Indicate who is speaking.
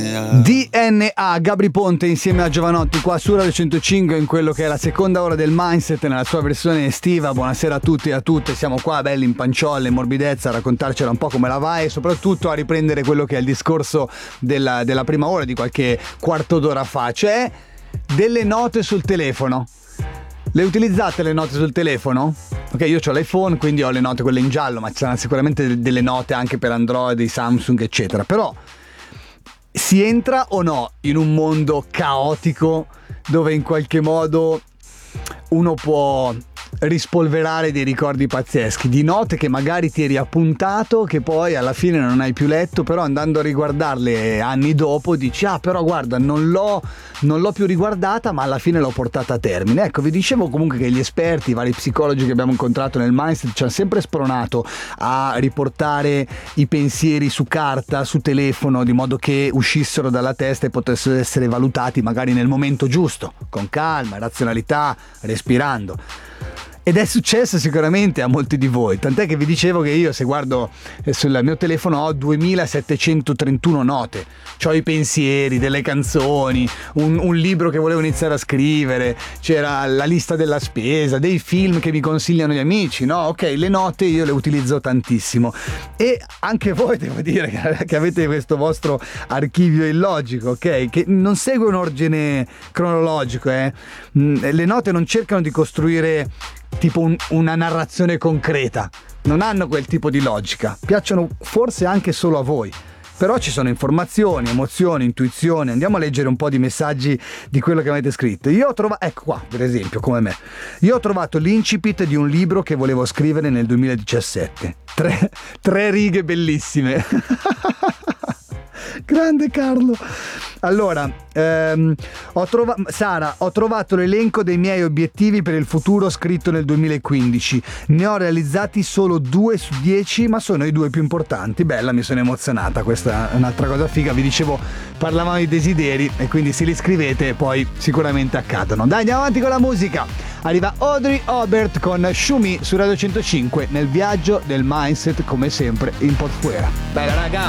Speaker 1: DNA, Gabri Ponte insieme a Giovanotti qua su Radio 105 in quello che è la seconda ora del Mindset nella sua versione estiva. Buonasera a tutti e a tutte, siamo qua belli in panciolle, in morbidezza, a raccontarcela un po' come la va e soprattutto a riprendere quello che è il discorso della prima ora di qualche quarto d'ora fa, cioè delle note sul telefono. Le utilizzate le note sul telefono? Ok, io ho l'iPhone, quindi ho le note quelle in giallo, ma ci saranno sicuramente delle note anche per Android, Samsung, eccetera. Però si entra o no in un mondo caotico dove in qualche modo uno può rispolverare dei ricordi pazzeschi di note che magari ti eri appuntato, che poi alla fine non hai più letto, però andando a riguardarle anni dopo dici però guarda, non l'ho più riguardata, ma alla fine l'ho portata a termine. Ecco, vi dicevo comunque che gli esperti, i vari psicologi che abbiamo incontrato nel Mindset ci hanno sempre spronato a riportare i pensieri su carta, su telefono, di modo che uscissero dalla testa e potessero essere valutati magari nel momento giusto, con calma, razionalità, respirando. Ed è successo sicuramente a molti di voi, tant'è che vi dicevo che io, se guardo sul mio telefono, ho 2731 note. C'ho i pensieri, delle canzoni, un libro che volevo iniziare a scrivere, c'era la lista della spesa, dei film che mi consigliano gli amici, no? Ok, le note io le utilizzo tantissimo e anche voi devo dire che avete questo vostro archivio illogico, ok? Che non segue un ordine cronologico, Le note non cercano di costruire tipo una narrazione concreta, non hanno quel tipo di logica, piacciono forse anche solo a voi, però ci sono informazioni, emozioni, intuizioni. Andiamo a leggere un po' di messaggi di quello che avete scritto. Io ho trovato, ecco qua per esempio, come me, io ho trovato l'incipit di un libro che volevo scrivere nel 2017, tre righe bellissime. Grande Carlo. Allora, Sara, ho trovato l'elenco dei miei obiettivi per il futuro scritto nel 2015. Ne ho realizzati solo 2 su 10, ma sono i 2 più importanti. Bella, mi sono emozionata. Questa è un'altra cosa figa. Vi dicevo, parlavamo di desideri e quindi se li scrivete poi sicuramente accadono. Dai, andiamo avanti con la musica. Arriva Audrey Obert con Shumi su Radio 105 nel viaggio del Mindset, come sempre in Potfuera. Bella raga!